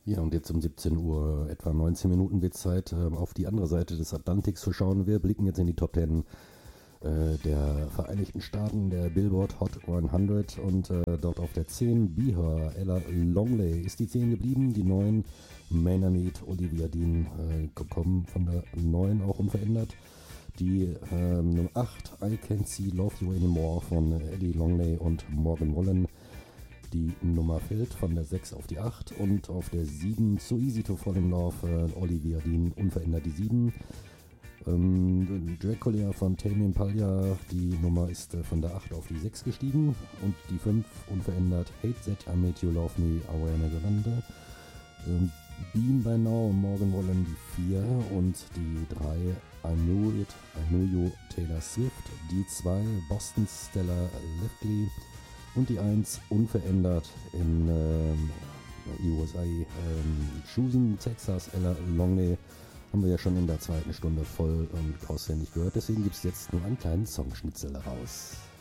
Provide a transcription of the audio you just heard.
Ja, und jetzt um 17 Uhr, etwa 19 Minuten wird Zeit, auf die andere Seite des Atlantiks zu schauen. Wir blicken jetzt in die Top 10 der Vereinigten Staaten, der Billboard Hot 100 und dort auf der 10 Be Her, Ella Longley ist die 10 geblieben, die 9 Maynard Olivia Dean gekommen von der 9 auch unverändert. Die Nummer 8 I Can't See Love You Anymore von Ellie Longley und Morgan Wallen. Die Nummer fällt von der 6 auf die 8 und auf der 7 So Easy to Fall in Love, Olivia Dean unverändert die 7. Dracula von Tame Impala, die Nummer ist von der 8 auf die 6 gestiegen und die 5 unverändert Hate That I Made You Love Me, Ariana Grande. Beam by Now, Morgan Wallen die 4 und die 3 I Knew It, I Knew You, Taylor Swift, die 2 Boston Stella Lively und die 1 unverändert in USA, Choosing Texas, Ella Longley. Haben wir ja schon in der zweiten Stunde voll und auswendig gehört. Deswegen gibt es jetzt nur einen kleinen Songschnitzel daraus.